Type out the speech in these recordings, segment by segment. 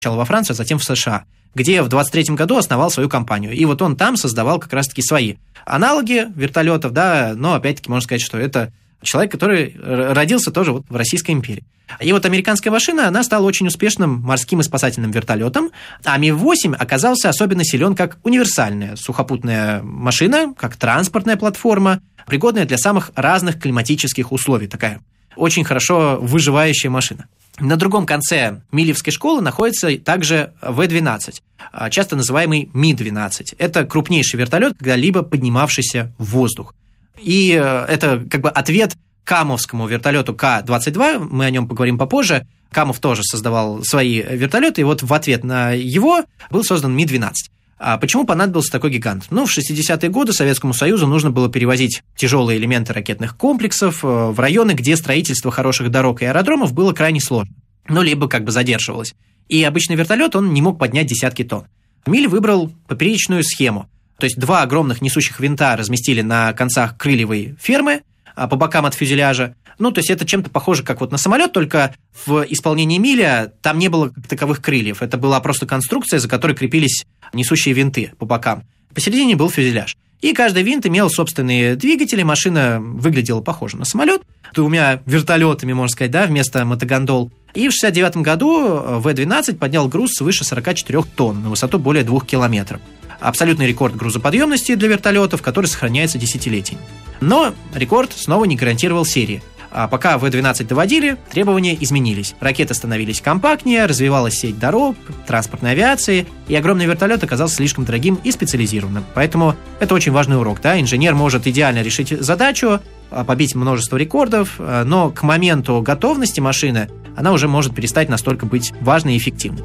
сначала во Франции, а затем в США, где в 23 году основал свою компанию. И вот он там создавал как раз-таки свои аналоги вертолетов, да, но опять-таки можно сказать, что это человек, который родился тоже вот в Российской империи. И вот американская машина, она стала очень успешным морским и спасательным вертолетом, а Ми-8 оказался особенно силен как универсальная сухопутная машина, как транспортная платформа, пригодная для самых разных климатических условий. Такая очень хорошо выживающая машина. На другом конце Милевской школы находится также В-12, часто называемый Ми-12. Это крупнейший вертолет, когда-либо поднимавшийся в воздух. И это как бы ответ камовскому вертолету К-22, мы о нем поговорим попозже. Камов тоже создавал свои вертолеты, и вот в ответ на его был создан Ми-12. А почему понадобился такой гигант? Ну, в 60-е годы Советскому Союзу нужно было перевозить тяжелые элементы ракетных комплексов в районы, где строительство хороших дорог и аэродромов было крайне сложно, ну, либо как бы задерживалось. И обычный вертолет, он не мог поднять десятки тонн. Миль выбрал поперечную схему. То есть два огромных несущих винта разместили на концах крыльевой фермы, по бокам от фюзеляжа. Ну, то есть это чем-то похоже, как вот на самолет, только в исполнении Миля там не было как таковых крыльев. Это была просто конструкция, за которой крепились несущие винты по бокам. Посередине был фюзеляж. И каждый винт имел собственные двигатели, машина выглядела похоже на самолет, двумя вертолетами, можно сказать, да, вместо мотогондол. И в 1969 году В-12 поднял груз свыше 44 тонн на высоту более 2 километров. Абсолютный рекорд грузоподъемности для вертолетов, который сохраняется десятилетиями. Но рекорд снова не гарантировал серии. А пока В-12 доводили, требования изменились. Ракеты становились компактнее, развивалась сеть дорог, транспортной авиации, и огромный вертолет оказался слишком дорогим и специализированным. Поэтому это очень важный урок. Да? Инженер может идеально решить задачу, побить множество рекордов, но к моменту готовности машины она уже может перестать настолько быть важной и эффективной.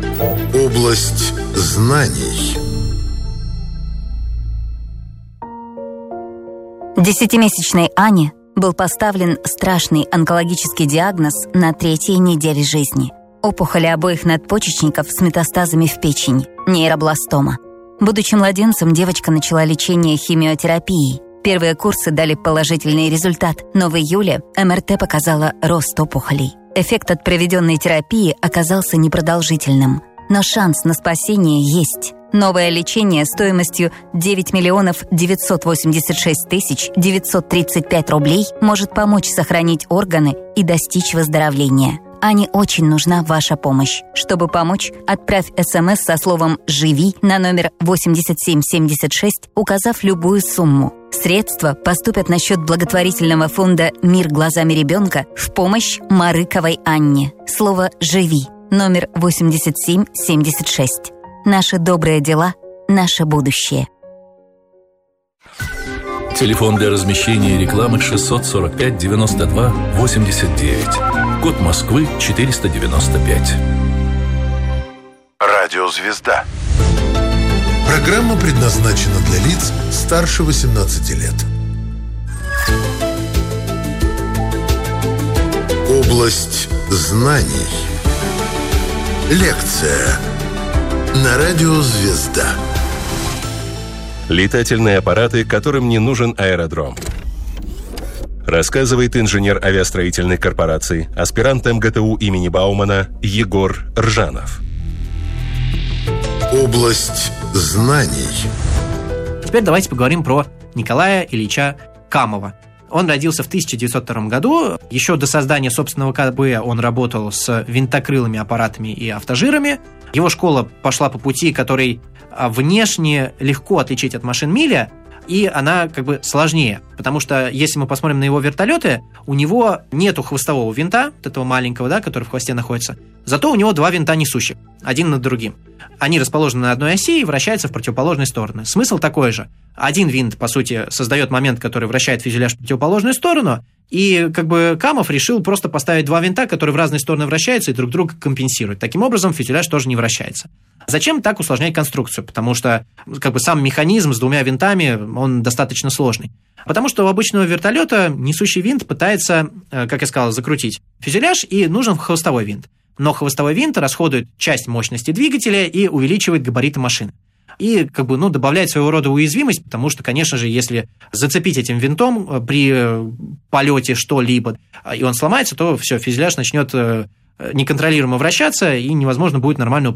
Область знаний. 10-месячной Ане был поставлен страшный онкологический диагноз на 3-й неделе жизни. Опухоли обоих надпочечников с метастазами в печень, нейробластома. Будучи младенцем, девочка начала лечение химиотерапией. Первые курсы дали положительный результат, но в июле МРТ показала рост опухолей. Эффект от проведенной терапии оказался непродолжительным, но шанс на спасение есть. Новое лечение стоимостью 9 986 935 рублей может помочь сохранить органы и достичь выздоровления. Ане очень нужна ваша помощь. Чтобы помочь, отправь СМС со словом «Живи» на номер 8776, указав любую сумму. Средства поступят на счет благотворительного фонда «Мир глазами ребенка» в помощь Марыковой Анне. Слово «Живи» номер 8776. Наши добрые дела – наше будущее. Телефон для размещения рекламы 645 92 89. Код Москвы 495. Радиозвезда. Программа предназначена для лиц старше 18 лет. Область знаний. Лекция на радио «Звезда». Летательные аппараты, которым не нужен аэродром. Рассказывает инженер авиастроительной корпорации, аспирант МГТУ имени Баумана Егор Ржанов. Область знаний. Теперь давайте поговорим про Николая Ильича Камова. Он родился в 1902 году. Еще до создания собственного КБ он работал с винтокрылыми аппаратами и автожирами. Его школа пошла по пути, который внешне легко отличить от машин Миля, и она как бы сложнее. Потому что, если мы посмотрим на его вертолеты, у него нету хвостового винта, вот этого маленького, да, который в хвосте находится. Зато у него два винта несущих, один над другим. Они расположены на одной оси и вращаются в противоположные стороны. Смысл такой же. Один винт, по сути, создает момент, который вращает фюзеляж в противоположную сторону, и как бы Камов решил просто поставить два винта, которые в разные стороны вращаются и друг друга компенсируют. Таким образом, фюзеляж тоже не вращается. Зачем так усложнять конструкцию? Потому что как бы сам механизм с двумя винтами, он достаточно сложный. Потому что у обычного вертолета несущий винт пытается, как я сказал, закрутить фюзеляж, и нужен хвостовой винт. Но хвостовой винт расходует часть мощности двигателя и увеличивает габариты машины. И как бы, добавляет своего рода уязвимость, потому что, конечно же, если зацепить этим винтом при полете что-либо, и он сломается, то все, фюзеляж начнет неконтролируемо вращаться, и невозможно будет нормально